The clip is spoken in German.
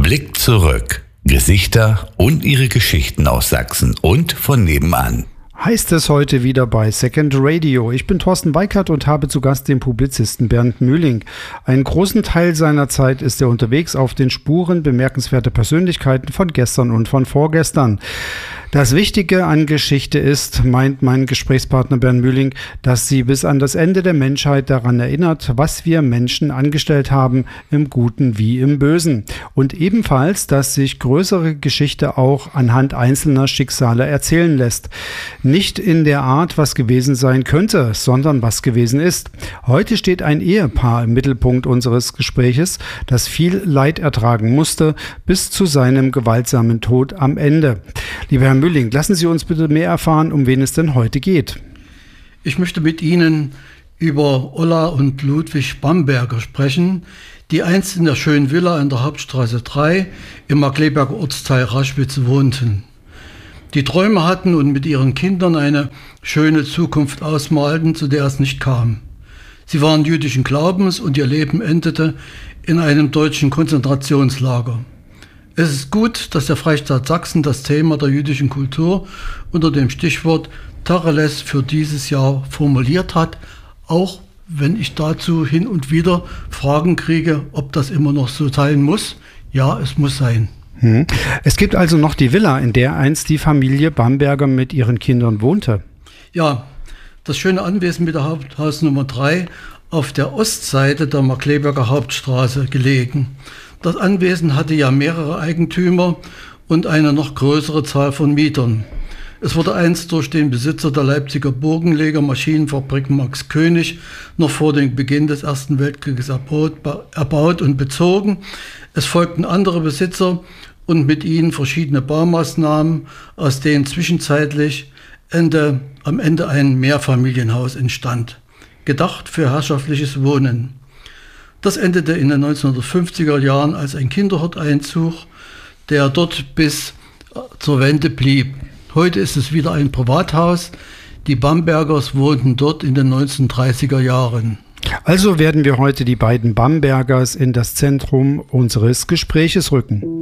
Blick zurück. Gesichter und ihre Geschichten aus Sachsen und von nebenan. Heißt es heute wieder bei Second Radio. Ich bin Thorsten Weikert und habe zu Gast den Publizisten Bernd Mühling. Einen großen Teil seiner Zeit ist er unterwegs auf den Spuren bemerkenswerter Persönlichkeiten von gestern und von vorgestern. Das Wichtige an Geschichte ist, meint mein Gesprächspartner Bernd Mühling, dass sie bis an das Ende der Menschheit daran erinnert, was wir Menschen angestellt haben, im Guten wie im Bösen. Und ebenfalls, dass sich größere Geschichte auch anhand einzelner Schicksale erzählen lässt. Nicht in der Art, was gewesen sein könnte, sondern was gewesen ist. Heute steht ein Ehepaar im Mittelpunkt unseres Gespräches, das viel Leid ertragen musste, bis zu seinem gewaltsamen Tod am Ende. Lieber Herr Mühling, lassen Sie uns bitte mehr erfahren, um wen es denn heute geht. Ich möchte mit Ihnen über Ulla und Ludwig Bamberger sprechen, die einst in der schönen Villa in der Hauptstraße 3 im Markkleeberger Ortsteil Raschwitz wohnten. Die Träume hatten und mit ihren Kindern eine schöne Zukunft ausmalten, zu der es nicht kam. Sie waren jüdischen Glaubens und ihr Leben endete in einem deutschen Konzentrationslager. Es ist gut, dass der Freistaat Sachsen das Thema der jüdischen Kultur unter dem Stichwort Tacheles für dieses Jahr formuliert hat, auch wenn ich dazu hin und wieder Fragen kriege, ob das immer noch so sein muss. Ja, es muss sein. Es gibt also noch die Villa, in der einst die Familie Bamberger mit ihren Kindern wohnte. Ja, das schöne Anwesen mit der Haupthaus Nummer 3 auf der Ostseite der Markkleeberger Hauptstraße gelegen. Das Anwesen hatte ja mehrere Eigentümer und eine noch größere Zahl von Mietern. Es wurde einst durch den Besitzer der Leipziger Burgenleger Maschinenfabrik Max König noch vor dem Beginn des Ersten Weltkrieges erbaut und bezogen. Es folgten andere Besitzer und mit ihnen verschiedene Baumaßnahmen, aus denen zwischenzeitlich am Ende ein Mehrfamilienhaus entstand, gedacht für herrschaftliches Wohnen. Das endete in den 1950er Jahren als ein Kinderhort-Einzug, der dort bis zur Wende blieb. Heute ist es wieder ein Privathaus. Die Bambergers wohnten dort in den 1930er Jahren. Also werden wir heute die beiden Bambergers in das Zentrum unseres Gespräches rücken.